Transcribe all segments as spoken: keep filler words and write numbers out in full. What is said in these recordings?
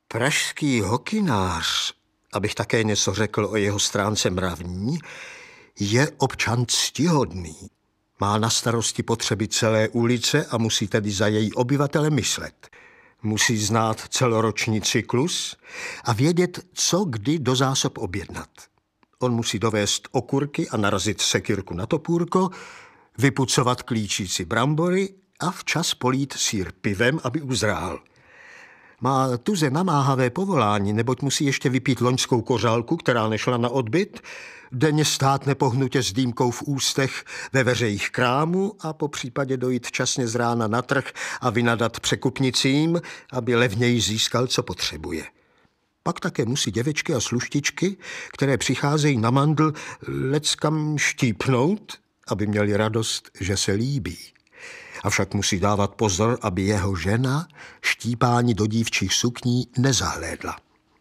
Pražský hokynář, abych také něco řekl o jeho stránce mravní, je občan ctihodný. Má na starosti potřeby celé ulice a musí tedy za její obyvatele myslet. Musí znát celoroční cyklus a vědět, co kdy do zásob objednat. On musí dovést okurky a narazit sekyrku na topůrko, vypucovat klíčíci brambory a včas polít sýr pivem, aby uzrál. Má tuze namáhavé povolání, neboť musí ještě vypít loňskou kořálku, která nešla na odbyt, denně stát nepohnutě s dýmkou v ústech ve veřejích krámu a po případě dojít časně z rána na trh a vynadat překupnicím, aby levněji získal, co potřebuje. Pak také musí děvečky a sluštičky, které přicházejí na mandl, leckam štípnout, aby měli radost, že se líbí. Avšak musí dávat pozor, aby jeho žena štípání do dívčích sukní nezahlédla.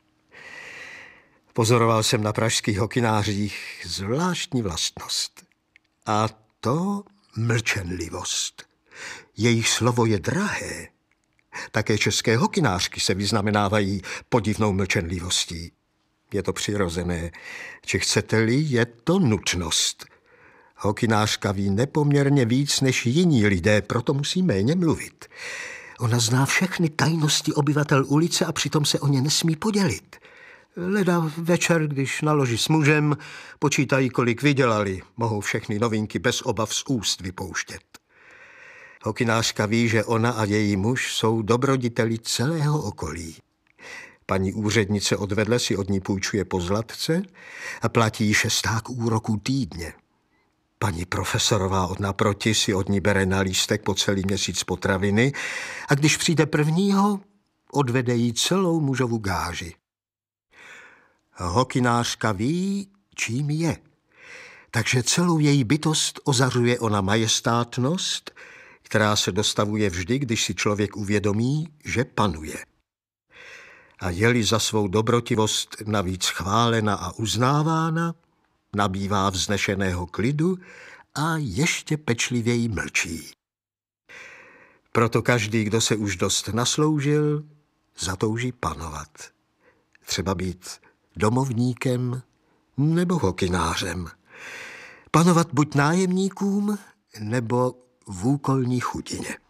Pozoroval jsem na pražských hokynářích zvláštní vlastnost. A to mlčenlivost. Jejich slovo je drahé. Také české hokynářky se vyznamenávají podivnou mlčenlivostí. Je to přirozené. Či chcete-li, je to nutnost. Hokynářka ví nepoměrně víc než jiní lidé, proto musí méně mluvit. Ona zná všechny tajnosti obyvatel ulice a přitom se o ně nesmí podělit. Leda večer, když naloží s mužem, počítají, kolik vydělali. Mohou všechny novinky bez obav z úst vypouštět. Hokynářka ví, že ona a její muž jsou dobroditeli celého okolí. Paní úřednice odvedle si od ní půjčuje po zlatce a platí šesták úroků týdně. Paní profesorová od naproti si od ní bere na lístek po celý měsíc potraviny a když přijde prvního, odvede jí celou mužovu gáži. Hokynářka ví, čím je, takže celou její bytost ozařuje ona majestátnost, která se dostavuje vždy, když si člověk uvědomí, že panuje. A je-li za svou dobrotivost navíc chválena a uznávána, nabývá vznešeného klidu a ještě pečlivěji mlčí. Proto každý, kdo se už dost nasloužil, zatouží panovat. Třeba být domovníkem nebo hokynářem. Panovat buď nájemníkům, nebo v úkolní chudině.